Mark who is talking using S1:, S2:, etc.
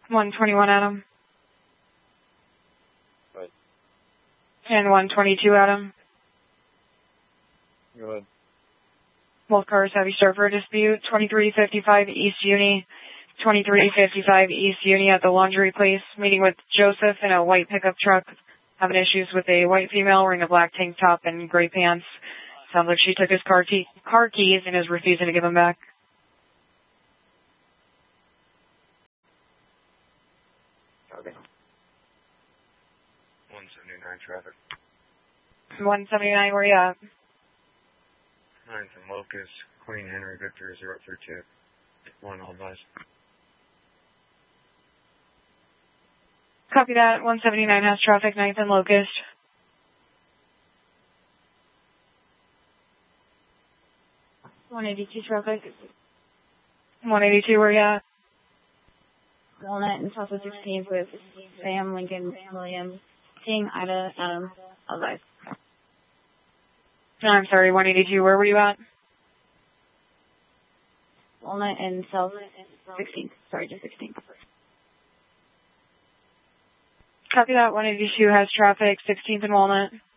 S1: 121 Adam.
S2: Right.
S1: And 122 Adam.
S2: Go ahead.
S1: Both cars have you start for a dispute. 2355 East Uni. 2355 East Uni at the laundry place. Meeting with Joseph in a white pickup truck. Having issues with a white female wearing a black tank top and gray pants. Sounds like she took his car keys and is refusing to give them back.
S2: Okay. 179 traffic.
S1: 179, where you at?
S2: 9th and Locust, Queen Henry Victor 032. 1 all advice.
S1: Copy that. 179 has traffic, 9th and Locust. .182 traffic. 182, where you at?
S3: Walnut and South 16th with Sam, Lincoln, Williams, Seeing Ida, Adam, advice.
S1: No, I'm sorry, 182, where were you at?
S3: Walnut and South 16th. Sorry, just 16th.
S1: Copy that. 182 has traffic, 16th and Walnut.